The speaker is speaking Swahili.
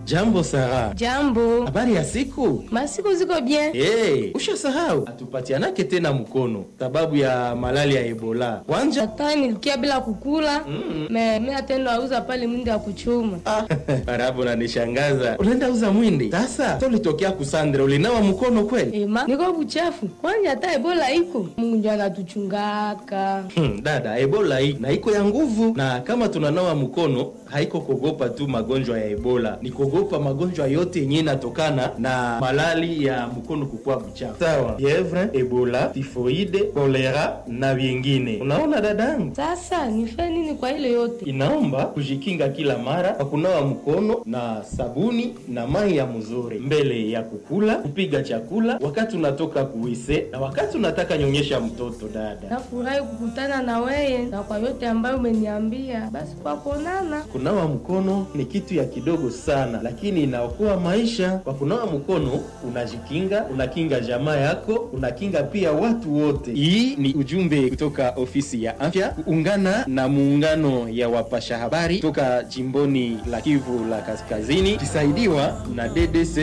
Jambo Sara. Jambo. Habari ya siku? Masiku ziko bien. Ushasahau atupatianake tena mkono sababu ya malali ya Ebola. Wanja hata nilikia bila kukula. Mimi atendo auza pale mwindi ya kuchuma. Arabu na nishangaza. Unaenda uza mwindi? Sasa tulitokea kusandra, ulinawa mkono kweli? Niko buchafu. Kwani hata Ebola iko? Mungu anatuchungaka. Dada, Ebola iko ya nguvu, na kama tunanawa mkono haiko kuogopa tu magonjwa ya Ebola, ni kuogopa magonjwa yote yenye inatokana na malali ya mkono kukua mchafu. Sawa, fievre, Ebola, tifoide, kolera na vingine. Unaona dadangu? Sasa nifanye nini kwa ile yote? Inaomba kujikinga kila mara kwa kunawa mkono na sabuni na maji ya mzuri mbele ya kukula, kupiga chakula, wakati unatoka kuwise na wakati unataka nyonyesha mtoto. Dada, nafurahi kukutana na wewe na kwa yote ambayo umeniambia. Basi kwa kuonana. Kunawa mkono ni kitu ya kidogo sana, lakini inaokoa maisha. Kwa kunawa mkono unajikinga, unakinga jamaa yako, unakinga pia watu wote. Hii ni ujumbe kutoka ofisi ya afya kuungana na muungano ya wapasha habari kutoka jimboni la Kivu la Kaskazini, kisaidiwa na DDC